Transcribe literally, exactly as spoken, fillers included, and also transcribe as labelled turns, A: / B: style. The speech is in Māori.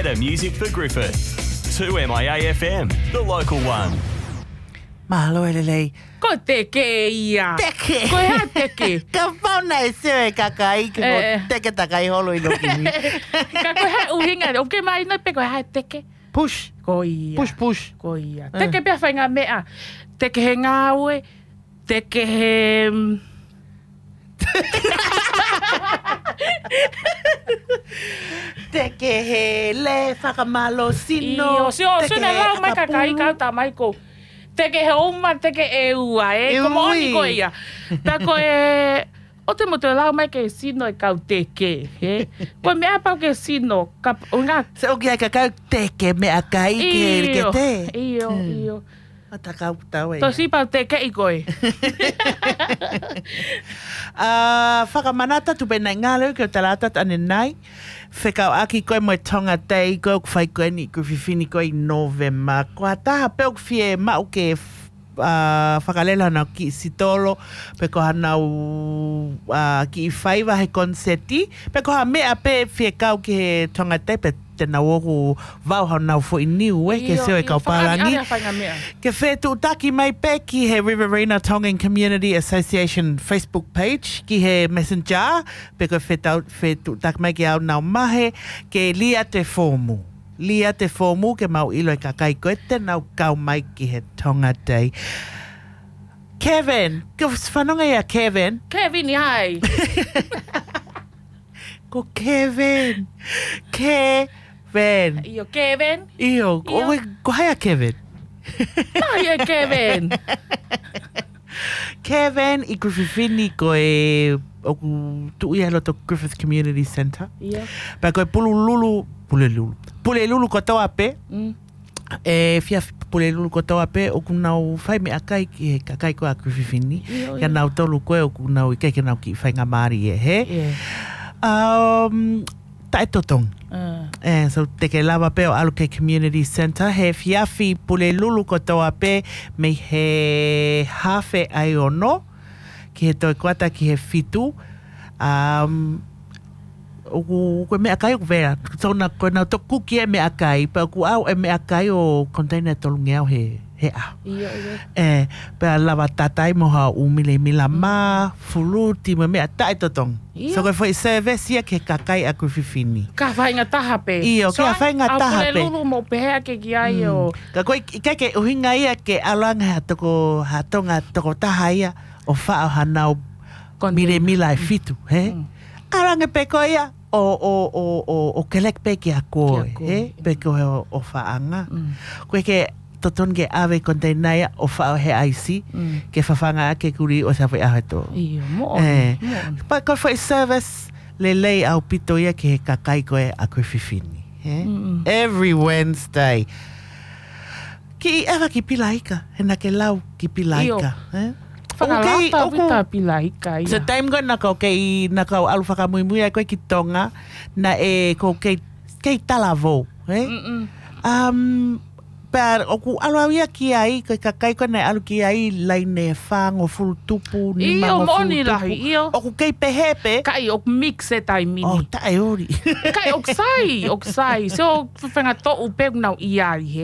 A: Better music for Griffith. two M I A F M, the local one.
B: Mahalo e lelei.
C: Ko teke ia.
B: Teke.
C: Ko hea teke.
B: Ka whauna e sewe kakai ki mo
C: Eh.
B: teke takai holo i no kimi.
C: Ka ko hea uhinga. O ke mai no pe ko hea teke.
B: Push.
C: Ko ia.
B: Push, push.
C: Ko ia. Teke pia whainga mea. Teke he ngāue. Teke he...
B: Teke he le whakamalo sino.
C: Io, si o
B: teke
C: suna
B: he
C: lau mai ka kai
B: akapulu.
C: ka ta mai ko. Teke he oma, teke e ua, e.
B: E
C: Ko mo oni
B: ui.
C: ko ia. Ta ko e... O te moto lau mai ke sino e kau teke, he. Ko mea pau ke sino, ka unga...
B: Se o ki ai kakau teke me a kai ke ke te.
C: Iyo, iyo.
B: O takau tau e.
C: To si pau teke i koe.
B: Uh, whakamanata tu pena ngāleu ki o talata ane nai. Whekau aki koe mo e tonga tei koe o kwhai koe ni ku whiwhini koe i Novema. Kua taha peo kwhie mau ke uh, whakalela nau ki sitolo. Pe koha nau uh, ki i whaiwa he konseti. Pe koha mea pe whie kau ki he tonga tei pe tena woku vau hau nau fo i niu e ke seo e kau parangi. Ke whetu taki mai pe ki he Riverina Tongan Community Association Facebook page, ki he Messenger, pe koe whetau, whetu taki mai ki au nau mahe, ke lia te fomu. Lia te fomu ke mau ilo e kakai koe te nau kau mai ki he Tonga Day. Kevin, ke whanonga ia Kevin?
C: Kevin, hai.
B: Ko Kevin. Kevin.
C: Iyo, Kevin.
B: Iyo,
C: Iyo.
B: ko, ko haia Kevin.
C: Ai e Kevin.
B: Kevin i Griffithini ko e oku tu ia loto Griffith Community Centre.
C: Iyo.
B: Pa ko e pulululu, pulelulu. Pulelulu ko tau ape.
C: Mm.
B: E fia pulelulu ko tau ape oku nau whai me akai ki he kakai ko a Griffithini.
C: Iyo,
B: Kia
C: iyo.
B: nau tolu koe oku nau i kei ke nau ki whai ngā maari e he.
C: Yeah.
B: Um, tae totong.
C: Uh.
B: Eh, so te ke lava pe o Aluke Community Centre, he fiafi pule lulu ko toa pe me he hawhe ai ono, ki he toi kuata ki he fitu. Um, o ko me akai o vera, so na ko na to kuki e me akai, pa ku au e me akai o container tolungeau he he a.
C: Iyo, iyo.
B: Eh, pe lava tatai moha umile mila ma, fuluti me me atai totong.
C: Iyo.
B: So ko foi service ia ke kakai a Griffithini.
C: Ka whainga taha pe.
B: Iyo, ka whainga taha pe.
C: Au pule lulu mo pehea ke ki ai o...
B: Ka koe, kai ke uhinga ia ke alanga ha toko, ha tonga toko taha ia o whao hanau mire mila e fitu, he?
C: Mm.
B: Aranga pe koe ia o, o, o, o, o kelek pe ki a koe,
C: Ki a koe,
B: he?
C: yeah.
B: Pe koe o, o whaanga.
C: Mm.
B: Koe ke toton ke awe konteinaia o whao he aisi,
C: Mm.
B: ke whawhanga ake kuri o sa whai ahe tō.
C: Iyo, mo
B: Eh.
C: oni, mo oni.
B: Pa koe whai service le lei au pito ia ke he kakai koe a koe whiwhini, he?
C: Mm.
B: Every Wednesday. Ki ewa ki pilaika, he na ke lau ki pilaika. Eh?
C: Whakalata
B: oku-
C: wita pilaika ia.
B: So time ko na kau kei na kau alu whakamui ai koe ki tonga na e ko kei kei talavou. Eh?
C: Mm-mm.
B: Um, per oku alu au ia ki ai koe kakai ko na alu ki ai lai ne whango fulu tupu ni
C: Iyo,
B: mango
C: mo
B: fulu
C: oni
B: tupu.
C: lahi, iyo.
B: Oku kei pehepe.
C: Kai ok mix e tai mini.
B: Oh, tae ori.
C: Kai ok sai, ok sai. So, whenga to upe nau iai he.